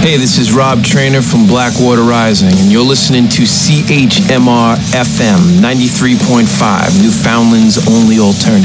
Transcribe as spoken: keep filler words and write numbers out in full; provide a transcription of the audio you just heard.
Hey, this is Rob Trainer from Blackwater Rising, and you're listening to C H M R F M ninety-three point five, Newfoundland's only alternative.